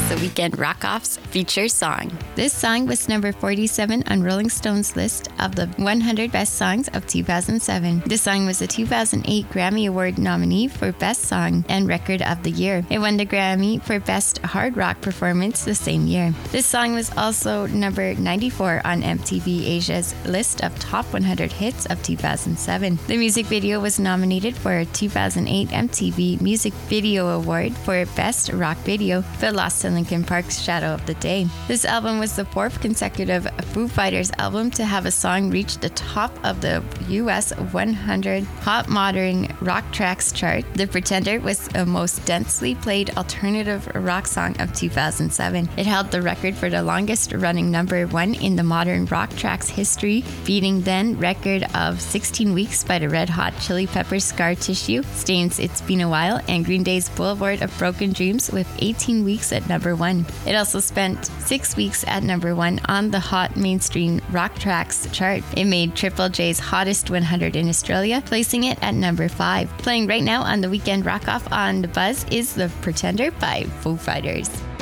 the Weekend Rock-Off's feature song. This song was number 47 on Rolling Stone's list of the 100 Best Songs of 2007. The song was a 2008 Grammy Award nominee for Best Song and Record of the Year. It won the Grammy for Best Hard Rock Performance the same year. This song was also number 94 on MTV Asia's list of Top 100 Hits of 2007. The music video was nominated for a 2008 MTV Music Video Award for Best Rock Video, but lost to Linkin Park's Shadow of the Day. This album was the fourth consecutive Foo Fighters album to have a song reach the top of the US 100 Hot Modern Rock Tracks chart. The Pretender was the most densely played alternative rock song of 2007. It held the record for the longest running number one in the modern rock tracks history, beating then record of 16 weeks by the Red Hot Chili Peppers' Scar Tissue, Stain's It's Been a While, and Green Day's Boulevard of Broken Dreams with 18 weeks at number one. It also spent 6 weeks at number one on the Hot Mainstream Rock Tracks chart. It made Triple J's Hottest 100 in Australia, placing it at number 5. Playing right now on the Weekend Rock-Off on The Buzz is The Pretender by Foo Fighters.